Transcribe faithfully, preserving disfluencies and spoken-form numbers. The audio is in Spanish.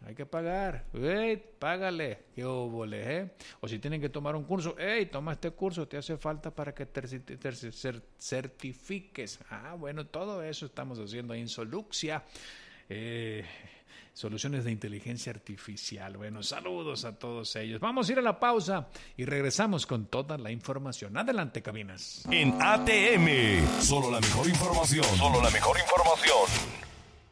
hay que pagar. Ey, págale, qué óvole, ¿eh? O si tienen que tomar un curso, hey, toma este curso, te hace falta para que te, te, te certifiques. Ah, bueno, todo eso estamos haciendo ahí en Soluxia. Eh, soluciones de inteligencia artificial. Bueno, saludos a todos ellos. Vamos a ir a la pausa y regresamos con toda la información. Adelante, cabinas. En A T M, solo la mejor información. Solo la mejor información.